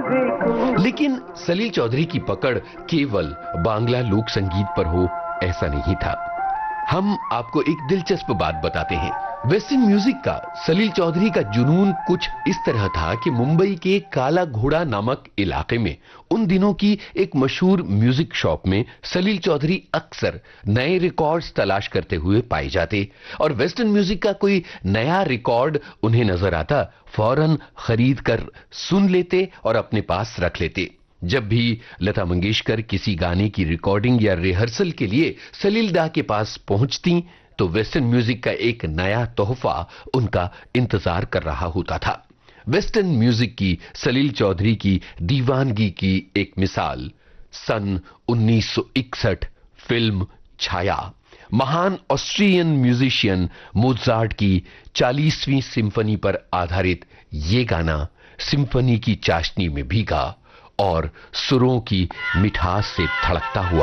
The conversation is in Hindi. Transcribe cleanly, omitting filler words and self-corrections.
लेकिन सलील चौधरी की पकड़ केवल बांग्ला लोक संगीत पर हो ऐसा नहीं था। हम आपको एक दिलचस्प बात बताते हैं। वेस्टर्न म्यूजिक का सलील चौधरी का जुनून कुछ इस तरह था कि मुंबई के काला घोड़ा नामक इलाके में उन दिनों की एक मशहूर म्यूजिक शॉप में सलील चौधरी अक्सर नए रिकॉर्ड्स तलाश करते हुए पाए जाते और वेस्टर्न म्यूजिक का कोई नया रिकॉर्ड उन्हें नजर आता, फौरन खरीद कर सुन लेते और अपने पास रख लेते। जब भी लता मंगेशकर किसी गाने की रिकॉर्डिंग या रिहर्सल के लिए सलील दा के पास पहुंचती तो वेस्टर्न म्यूजिक का एक नया तोहफा उनका इंतजार कर रहा होता था। वेस्टर्न म्यूजिक की सलील चौधरी की दीवानगी की एक मिसाल सन 1961 फिल्म छाया। महान ऑस्ट्रियन म्यूजिशियन मोजार्ट की 40वीं सिम्फनी पर आधारित ये गाना सिम्फनी की चाशनी में भीगा और सुरों की मिठास से धड़कता हुआ